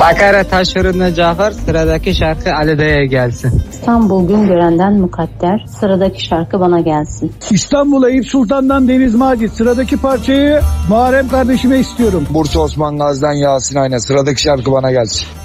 Sakarya Taşfırında Cafer, sıradaki şarkı Ali Dayı'ya gelsin. İstanbul Güngören'den Mukadder, sıradaki şarkı bana gelsin. İstanbul Eyüp Sultan'dan Deniz Macit, sıradaki parçayı Muharrem kardeşime istiyorum. Bursa Osman Gazi'den Yasin Ayna, sıradaki şarkı bana gelsin.